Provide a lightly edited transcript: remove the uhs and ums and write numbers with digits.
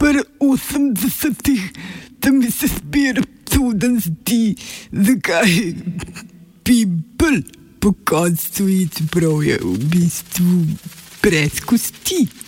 Pri 80-ih, da mi se spet čuden zdi, zakaj bi bolj po koncu, čeprav je v bistvu brez kosti.